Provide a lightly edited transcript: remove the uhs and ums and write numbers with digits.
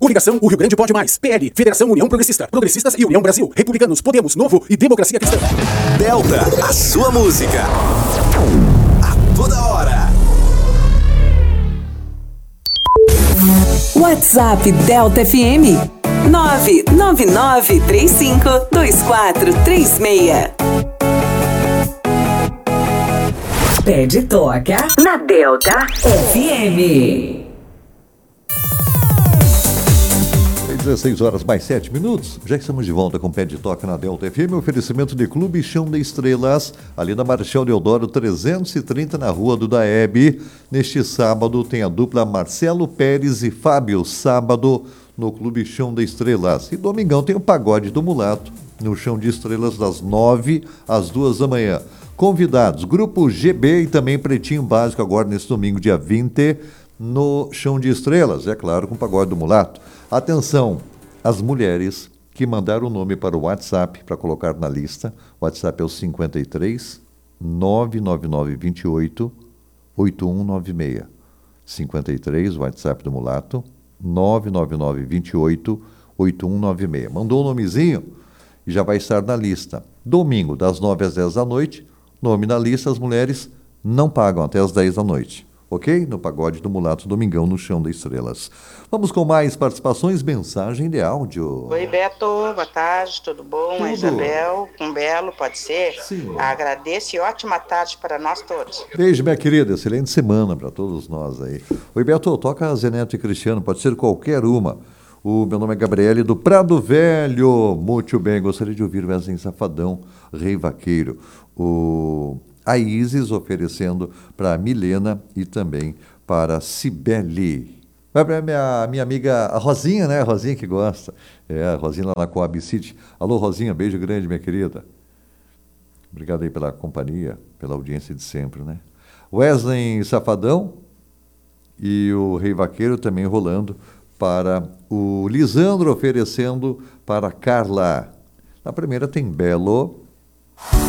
Coligação O Rio Grande Pode Mais. PL, Federação União Progressista. Progressistas e União Brasil. Republicanos, Podemos, Novo e Democracia Cristã. Delta, a sua música. A toda hora. WhatsApp Delta FM 999352436. Pede toca na Delta FM. 16 horas mais 7 minutos. Já estamos de volta com Pé de Toca na Delta FM. Oferecimento de Clube Chão de Estrelas, ali na Marechal Deodoro 330, na Rua do Daeb. Neste sábado tem a dupla Marcelo Pérez e Fábio, sábado no Clube Chão de Estrelas. E domingão tem o Pagode do Mulato, no Chão de Estrelas, das 9 às 2 da manhã. Convidados, Grupo GB e também Pretinho Básico, agora nesse domingo, dia 20, no Chão de Estrelas, é claro, com o Pagode do Mulato. Atenção, as mulheres que mandaram o nome para o WhatsApp para colocar na lista. O WhatsApp é o 53 999 28 8196. 53, o WhatsApp do Mulato, 999 28 8196. Mandou o nomezinho e já vai estar na lista. Domingo, das 9 às 10 da noite, nome na lista, as mulheres não pagam até as 10 da noite. Ok? No Pagode do Mulato, domingão, no Chão das Estrelas. Vamos com mais participações, mensagem de áudio. Oi, Beto, boa tarde, tudo bom? Tudo. A Isabel, com Belo, pode ser? Sim. Agradeço e ótima tarde para nós todos. Beijo, minha querida, excelente semana para todos nós aí. Oi, Beto, toca Zé Neto e Cristiano, pode ser qualquer uma. O meu nome é Gabriele, do Prado Velho. Muito bem, gostaria de ouvir Wesley Safadão, Rei Vaqueiro. A Isis oferecendo para a Milena e também para a Cibele. Vai para a minha amiga, a Rosinha, né? A Rosinha que gosta. A Rosinha lá na Coab City. Alô, Rosinha, beijo grande, minha querida. Obrigado aí pela companhia, pela audiência de sempre, né? Wesley Safadão e o Rei Vaqueiro também rolando para o Lisandro, oferecendo para a Carla. Na primeira tem Belo.